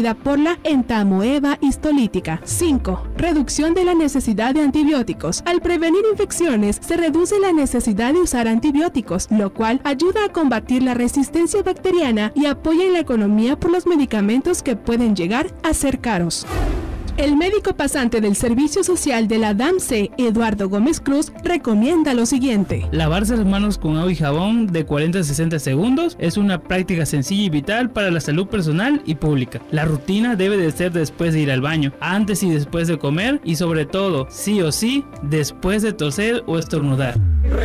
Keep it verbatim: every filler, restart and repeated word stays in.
producida por la entamoeba histolítica. cinco. Reducción de la necesidad de antibióticos. Al prevenir infecciones, se reduce la necesidad de usar antibióticos, lo cual ayuda a combatir la resistencia bacteriana y apoya en la economía por los medicamentos que pueden llegar a ser caros. El médico pasante del Servicio Social de la D A M C, Eduardo Gómez Cruz, recomienda lo siguiente. Lavarse las manos con agua y jabón de cuarenta a sesenta segundos es una práctica sencilla y vital para la salud personal y pública. La rutina debe de ser después de ir al baño, antes y después de comer y sobre todo, sí o sí, después de toser o estornudar.